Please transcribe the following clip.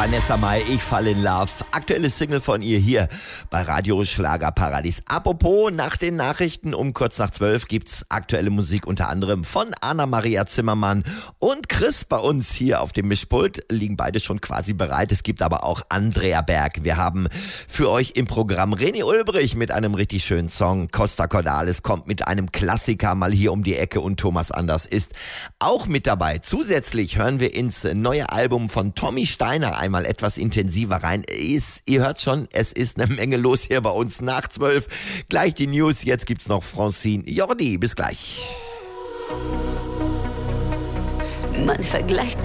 Vanessa Mai, ich fall in love. Aktuelle Single von ihr hier bei Radio Schlagerparadies. Apropos, nach den Nachrichten um kurz nach 12 gibt's aktuelle Musik unter anderem von Anna-Maria Zimmermann und Chris bei uns hier auf dem Mischpult. Liegen beide schon quasi bereit. Es gibt aber auch Andrea Berg. Wir haben für euch im Programm René Ulbrich mit einem richtig schönen Song. Costa Cordalis kommt mit einem Klassiker mal hier um die Ecke und Thomas Anders ist auch mit dabei. Zusätzlich hören wir ins neue Album von Tommy Steiner einmal etwas intensiver rein. Ihr hört schon, es ist eine Menge los hier bei uns nach 12. Gleich die News, jetzt gibt's noch Francine Jordi. Bis gleich. Man vergleicht